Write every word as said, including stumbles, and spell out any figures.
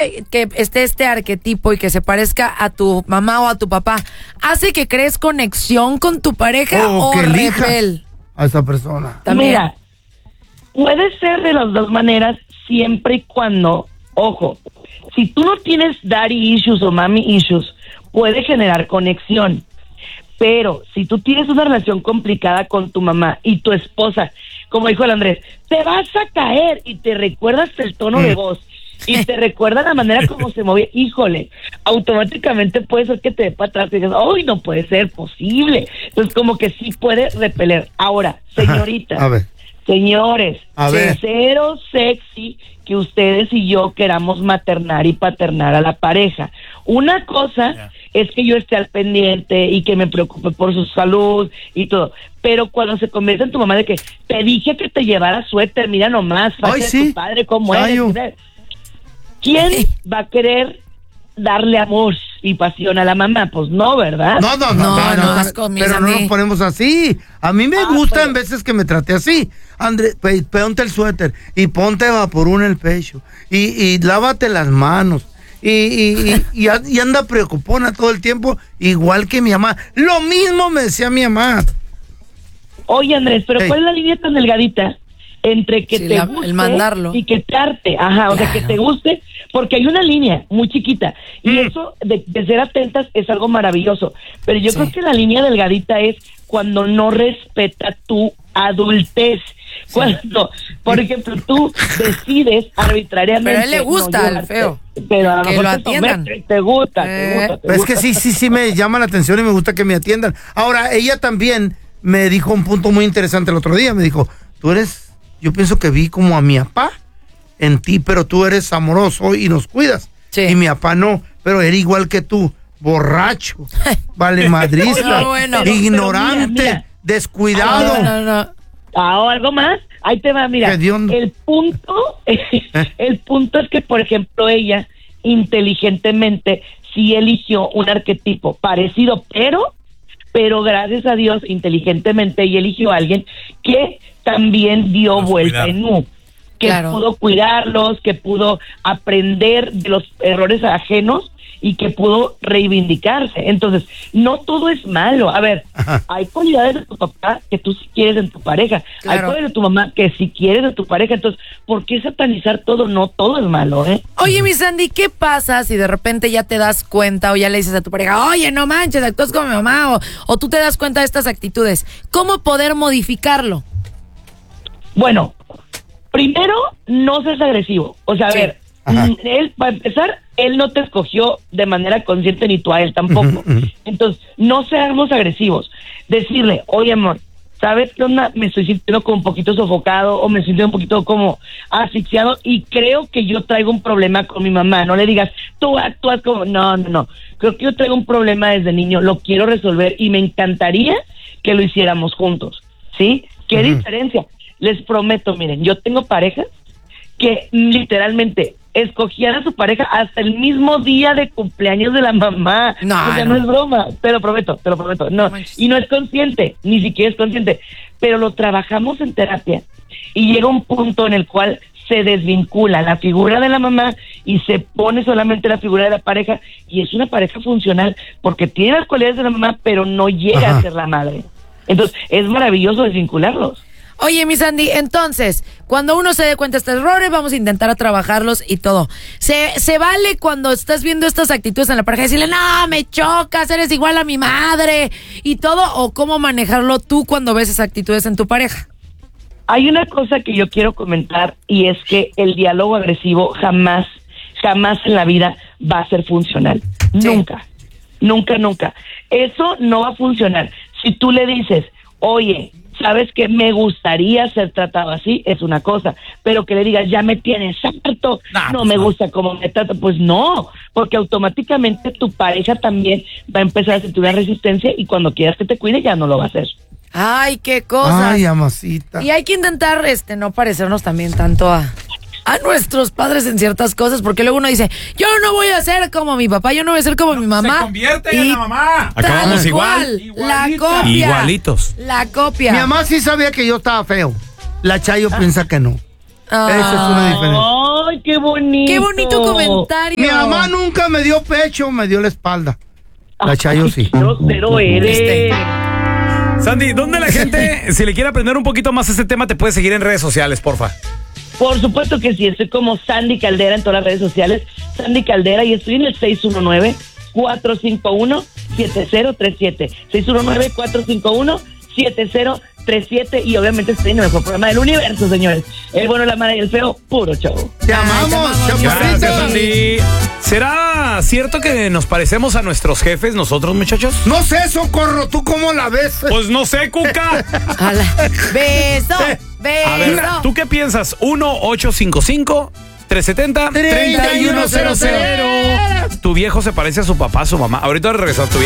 de que esté este arquetipo y que se parezca a tu mamá o a tu papá, ¿hace que crees conexión con tu pareja o, o que repel a esa persona? también? Mira, puede ser de las dos maneras siempre y cuando, ojo, si tú no tienes daddy issues o mommy issues, puede generar conexión. Pero si tú tienes una relación complicada con tu mamá y tu esposa, como dijo el Andrés, te vas a caer y te recuerdas el tono de voz y te recuerda la manera como se movía, híjole, automáticamente puede ser que te dé para atrás y digas, ¡ay, no puede ser posible! Entonces como que sí puede repeler. Ahora, señoritas, a ver. señores, A ver. cero sexy que ustedes y yo queramos maternar y paternar a la pareja. Una cosa yeah. es que yo esté al pendiente y que me preocupe por su salud y todo, pero cuando se convierte en tu mamá de que te dije que te llevara suéter, mira nomás, Ay, sí. tu padre cómo Chayo. eres. ¿Quién va a querer darle amor y pasión a la mamá? Pues no, ¿verdad? No, no, no, No, no, no, no, es con mis pero no amigos. nos ponemos así. A mí me Ah, gusta pero- en veces que me trate así. André, pe- ponte el suéter y ponte vaporú en el pecho y, y lávate las manos y, y, y, y a- y anda preocupona todo el tiempo, igual que mi mamá. Lo mismo me decía mi mamá. Oye, Andrés, pero Hey. ¿cuál es la línea tan delgadita entre que Sí, te la- guste el mandarlo. y que te arte? Ajá, o sea, que te guste, porque hay una línea muy chiquita. Y Mm. eso de, de ser atentas es algo maravilloso. Pero yo Sí. creo que la línea delgadita es cuando no respeta tu adultez. Cuando, por ejemplo, tú decides arbitrariamente... Pero a él le gusta, no al llevarte, feo. Pero a lo Que mejor lo te atiendan. somete, te gusta, te Eh. gusta, te Pero es gusta. que sí, sí, sí me llama la atención y me gusta que me atiendan. Ahora, ella también me dijo un punto muy interesante el otro día. Me dijo, tú eres, yo pienso que vi como a mi papá en ti, pero tú eres amoroso y nos cuidas. Sí. Y mi papá no, pero era igual que tú, borracho, vale madrista, No, bueno. Pero- ignorante, pero mira, mira. descuidado. No, no, no. Ah, o algo más. Ahí te va, mira. Qué hediondo. El punto, el punto es que, por ejemplo, ella inteligentemente sí eligió un arquetipo parecido, pero, pero gracias a Dios, inteligentemente ella eligió a alguien que también dio Los vuelta cuidar. en U, que Claro. pudo cuidarlos, que pudo aprender de los errores ajenos y que pudo reivindicarse. Entonces, no todo es malo. A ver, Ajá. hay cualidades de tu papá que tú sí quieres en tu pareja. Claro. Hay cualidades de tu mamá que sí quieres de tu pareja. Entonces, ¿por qué satanizar todo? No, todo es malo, ¿eh? Oye, mi Sandy, ¿qué pasa si de repente ya te das cuenta o ya le dices a tu pareja, oye, no manches, actúas como mi mamá, o, o tú te das cuenta de estas actitudes? ¿Cómo poder modificarlo? Bueno, primero, no seas agresivo. O sea, a Sí. ver, Ajá. mm, él, para empezar, él no te escogió de manera consciente ni tú a él tampoco. Ujú, ujú. Entonces, no seamos agresivos. Decirle, oye, amor, ¿sabes qué onda? Me estoy sintiendo como un poquito sofocado o me siento un poquito como asfixiado y creo que yo traigo un problema con mi mamá. No le digas, tú actúas como... No, no, no. Creo que yo traigo un problema desde niño, lo quiero resolver y me encantaría que lo hiciéramos juntos. ¿Sí? ¿Qué Ujú. diferencia? Les prometo, miren, yo tengo parejas que mm, literalmente escogían a su pareja hasta el mismo día de cumpleaños de la mamá. No, o sea, no. no es broma, te lo prometo, te lo prometo. No, No manches. y no es consciente, ni siquiera es consciente, pero lo trabajamos en terapia y llega un punto en el cual se desvincula la figura de la mamá y se pone solamente la figura de la pareja y es una pareja funcional porque tiene las cualidades de la mamá, pero no llega Ajá. a ser la madre. Entonces, es maravilloso desvincularlos. Oye, mi Sandy, entonces, cuando uno se dé cuenta de estos errores, vamos a intentar a trabajarlos y todo. ¿Se, se vale cuando estás viendo estas actitudes en la pareja decirle, no, me chocas, eres igual a mi madre y todo? ¿O cómo manejarlo tú cuando ves esas actitudes en tu pareja? Hay una cosa que yo quiero comentar y es que el diálogo agresivo jamás, jamás en la vida va a ser funcional. Sí. Nunca, nunca, nunca. Eso no va a funcionar. Si tú le dices, oye, ¿sabes que me gustaría ser tratado así? Es una cosa, pero que le digas, ya me tienes harto, Nah, no pues me no. gusta cómo me trata, pues no, porque automáticamente tu pareja también va a empezar a sentir una resistencia y cuando quieras que te cuide ya no lo va a hacer. Ay, qué cosas. Ay, amasita. Y hay que intentar, este, no parecernos también tanto a, a nuestros padres en ciertas cosas, porque luego uno dice, yo no voy a ser como mi papá, yo no voy a ser como mi mamá. Se convierte en Y la mamá. tal Acabamos igual. cual, la Igualita. copia. Igualitos. La copia. Mi mamá sí sabía que yo estaba feo. La Chayo piensa que no. Ah. Esa es una diferencia. Ay, qué bonito. Qué bonito comentario. Mi mamá nunca me dio pecho, me dio la espalda. La Chayo sí. Qué grosero eres. Este. Sandy, ¿dónde la gente, si le quiere aprender un poquito más este tema, te puede seguir en redes sociales, porfa? Por supuesto que sí, estoy como Sandy Caldera en todas las redes sociales. Sandy Caldera, y estoy en el seis uno nueve, cuatro cinco uno, siete cero tres siete. seis uno nueve, cuatro cinco uno, siete cero tres siete. Y obviamente estoy en el mejor programa del universo, señores. El bueno, la mala y el feo, puro show. Te amamos, chaparrita. Gracias, Sandy. ¿Será cierto que nos parecemos a nuestros jefes nosotros, muchachos? No sé, Socorro, ¿tú cómo la ves? Pues no sé, Cuca. Ala. Beso, beso. A ver, ¿tú qué piensas? uno ocho cinco cinco, tres siete cero, tres uno cero cero. Tu viejo se parece a su papá, a su mamá. Ahorita regresas tu viejo.